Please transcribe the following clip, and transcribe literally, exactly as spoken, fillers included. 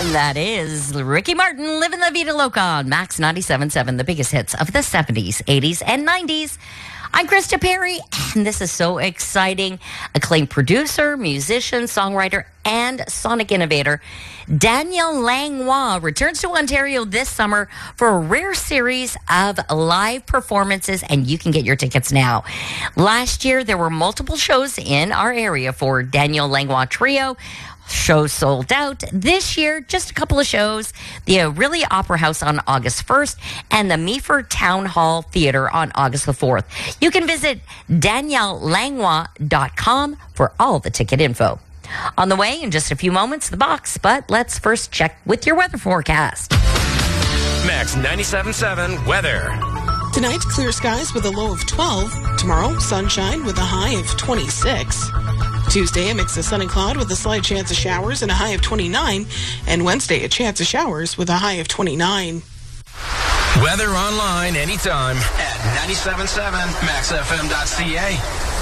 That is Ricky Martin, Living La Vida Loca on Max ninety-seven point seven, the biggest hits of the seventies, eighties, and nineties. I'm Krista Perry, and this is so exciting. Acclaimed producer, musician, songwriter, and sonic innovator Daniel Langlois returns to Ontario this summer for a rare series of live performances, and you can get your tickets now. Last year, there were multiple shows in our area for Daniel Langlois Trio. Shows sold out. This year, just a couple of shows. The Orillia Opera House on August first and the Meaford Town Hall Theatre on August the fourth. You can visit danielle langlois dot com for all the ticket info. On the way in just a few moments, the box, but let's first check with your weather forecast. Max ninety-seven point seven weather. Tonight, clear skies with a low of twelve. Tomorrow, sunshine with a high of twenty-six. Tuesday, a mix of sun and cloud with a slight chance of showers and a high of twenty-nine. And Wednesday, a chance of showers with a high of twenty-nine. Weather online anytime at ninety-seven point seven max f m dot c a.